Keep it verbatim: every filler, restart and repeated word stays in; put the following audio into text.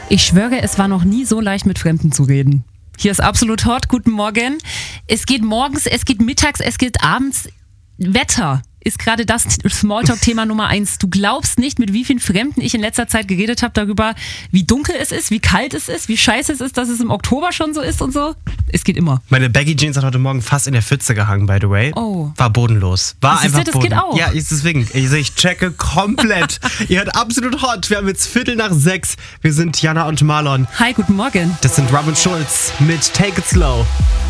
Ich schwöre, es war noch nie so leicht, mit Fremden zu reden. Hier ist Absolut Hot. Guten Morgen. Es geht morgens, es geht mittags, es geht abends. Wetter ist gerade das Smalltalk-Thema Nummer eins. Du glaubst nicht, mit wie vielen Fremden ich in letzter Zeit geredet habe darüber, wie dunkel es ist, wie kalt es ist, wie scheiße es ist, dass es im Oktober schon so ist und so. Es geht immer. Meine Baggy Jeans hat heute Morgen fast in der Pfütze gehangen, by the way. Oh. War bodenlos. War Siehst einfach du, das Boden. geht auch. Ja, ist deswegen. Ich, ich checke komplett. Ihr hört Absolut Hot. Wir haben jetzt Viertel nach sechs. Wir sind Jana und Marlon. Hi, guten Morgen. Das sind Robin Schulz mit Take It Slow.